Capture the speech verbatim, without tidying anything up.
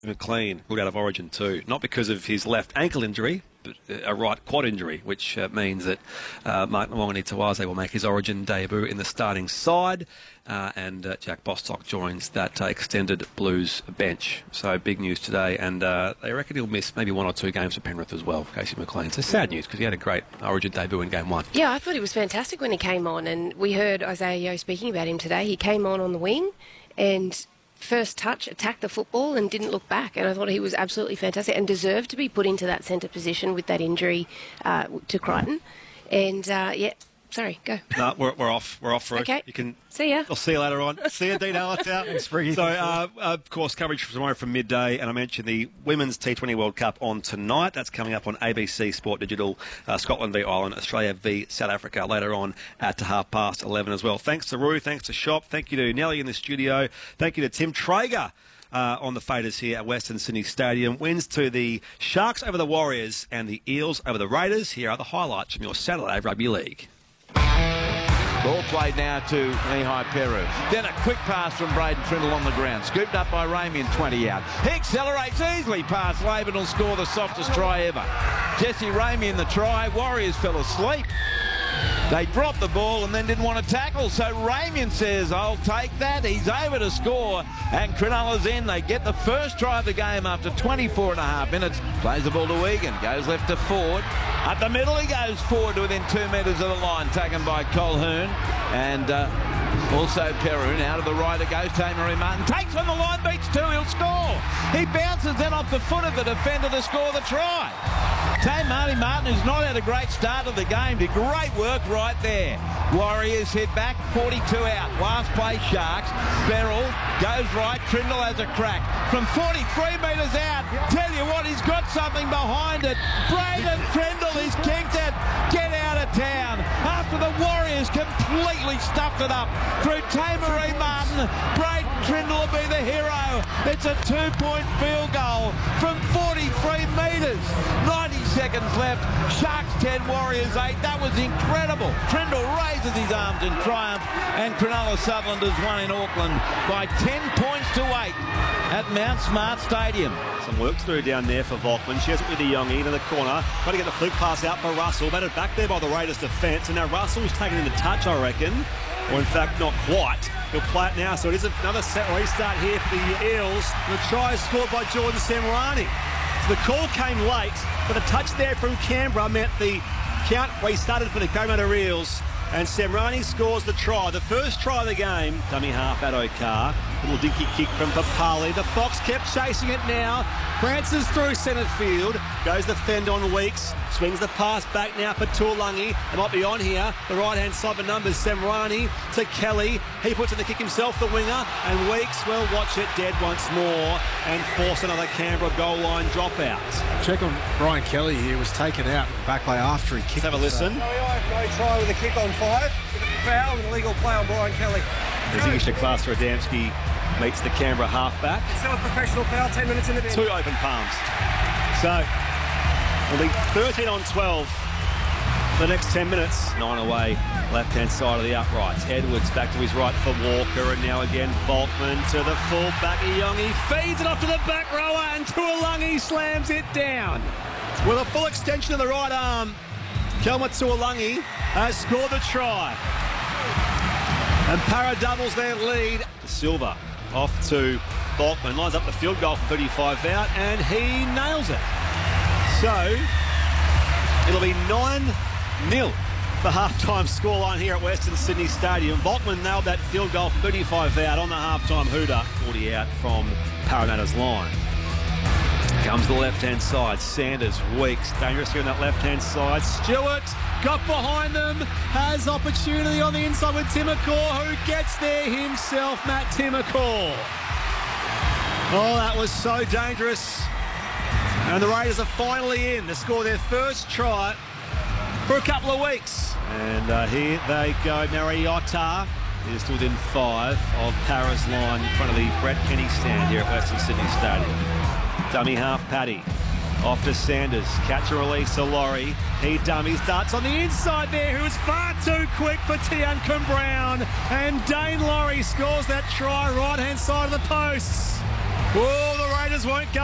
McLean ruled out of Origin too, not because of his left ankle injury, but a right quad injury, which uh, means that uh, Mark Mwangani-Tawaze will make his Origin debut in the starting side, uh, and uh, Jack Bostock joins that uh, extended Blues bench. So big news today, and uh, they reckon he'll miss maybe one or two games for Penrith as well, Casey McLean. So sad news, because he had a great Origin debut in game one. Yeah, I thought he was fantastic when he came on, and we heard Isaiah Yeo speaking about him today. He came on on the wing, and first touch, attacked the football and didn't look back. And I thought he was absolutely fantastic and deserved to be put into that centre position with that injury uh, to Crichton. And, uh, yeah, sorry, go. No, we're, we're off. We're off, Ruth. Okay. You can... See ya. I'll see you later on. See you, Dean Allett out. So, uh, of course, coverage for tomorrow from midday. And I mentioned the Women's T twenty World Cup on tonight. That's coming up on A B C Sport Digital. Uh, Scotland v Ireland, Australia v South Africa later on at half past eleven as well. Thanks to Roo. Thanks to Shop. Thank you to Nelly in the studio. Thank you to Tim Traeger. Uh, on the Faders here at Western Sydney Stadium. Wins to the Sharks over the Warriors and the Eels over the Raiders. Here are the highlights from your Saturday Rugby League. Ball played now to Mihai Peru. Then a quick pass from Braden Trindle on the ground. Scooped up by Ramey and twenty out. He accelerates easily past Laban. Will score the softest try ever. Jesse Ramey in the try. Warriors fell asleep. They dropped the ball and then didn't want to tackle, so Ramian says, I'll take that. He's over to score, and Cronulla's in. They get the first try of the game after twenty-four and a half minutes. Plays the ball to Egan, goes left to Ford. Up the middle he goes forward to within two metres of the line, taken by Colquhoun. And uh, also Peru. Now to the right it goes, Tamaree Martin. Takes on the line, beats two, he'll score. He bounces then off the foot of the defender to score the try. Tamaree Martin, who's not had a great start of the game, did great work right there. Warriors hit back, forty-two out. Last play, Sharks. Beryl goes right, Trindle has a crack. From forty-three metres out, tell you what, he's got something behind it. Braden Trindle, he's kicked it. Get out of town. After the Warriors completely stuffed it up through Tamaree Martin, Braden Trindle will be the hero. It's a two-point field goal from forty-three metres. ninety seconds left. Sharks ten, Warriors eight. That was incredible. Trindle raises his arms in triumph, and Cronulla Sutherland has won in Auckland by ten points to eight at Mount Smart Stadium. Some work to do down there for Volkman. She has it with the Youngie into the corner. Trying to get the flick pass out for Russell. Batted back there by the Raiders defence. And now Russell's taken in the touch, I reckon. Or in fact, not quite. He'll play it now. So it is another set restart here for the Eels. The try is scored by Jordan Semrani. So the call came late, but the touch there from Canberra meant the count restarted for the Parramatta Eels. And Semrani scores the try. The first try of the game, dummy half at Okar. Little dinky kick from Papali. The Fox kept chasing it now. Prances through centre field. Goes the fend on Weeks. Swings the pass back now for Tuolangi. They might be on here. The right-hand side for numbers. Semrani to Kelly. He puts in the kick himself, the winger. And Weeks will watch it dead once more and force another Canberra goal line dropout. Check on Brian Kelly here. Was taken out back play after he kicked. Let's have a listen. No try with a kick on five. Foul and illegal play on Brian Kelly. As Igor Klaster Adamski meets the Canberra halfback. Still a professional foul, ten minutes in the bin. Two open palms. So, it'll be thirteen on twelve for the next ten minutes. Nine away, left-hand side of the uprights. Edwards back to his right for Walker, and now again Volkman to the full-back. Iongi feeds it off to the back rower, and Tuolangi slams it down. With a full extension of the right arm, Kelma Tuolangi has scored the try. And Para doubles their lead. Silva off to Volkman, lines up the field goal from thirty-five out, and he nails it. So, it'll be nine nil the half-time scoreline here at Western Sydney Stadium. Volkman nailed that field goal from thirty-five out on the half-time hooter. forty out from Parramatta's line. Comes the left-hand side. Sanders, Weeks, dangerous here on that left-hand side. Stewart got behind them, has opportunity on the inside with Timokor, who gets there himself, Matt Timokor. Oh, that was so dangerous. And the Raiders are finally in to score their first try for a couple of weeks. And uh, here they go. Mariota is to within five of Para's line in front of the Brett Kenny stand here at Western Sydney Stadium. Dummy half Paddy. Off to Sanders. Catch and release to Laurie. He dummies. Darts on the inside there, who is far too quick for Tiankum Brown. And Dane Laurie scores that try right-hand side of the posts. Whoa, the Raiders Raiders won't go.